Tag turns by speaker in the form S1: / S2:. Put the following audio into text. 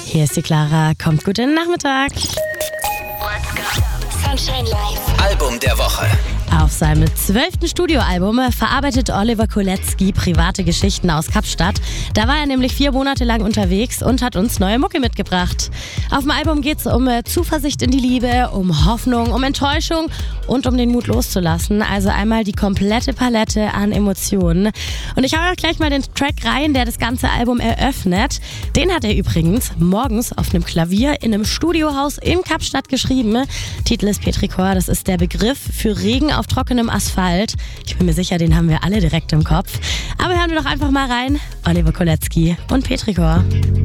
S1: Hier ist die Clara. Kommt gut in den Nachmittag.
S2: Sunshine Live.
S3: Album der Woche.
S1: Auf seinem 12. Studioalbum verarbeitet Oliver Kolecki private Geschichten aus Kapstadt. Da war er nämlich 4 Monate lang unterwegs und hat uns neue Mucke mitgebracht. Auf dem Album geht es um Zuversicht in die Liebe, um Hoffnung, um Enttäuschung und um den Mut loszulassen. Also einmal die komplette Palette an Emotionen. Und ich hau auch gleich mal den Track rein, der das ganze Album eröffnet. Den hat er übrigens morgens auf einem Klavier in einem Studiohaus in Kapstadt geschrieben. Titel ist Petrichor, das ist der Begriff für Regen auf trockenem Asphalt. Ich bin mir sicher, den haben wir alle direkt im Kopf. Aber hören wir doch einfach mal rein. Oliver Kolecki und Petrichor.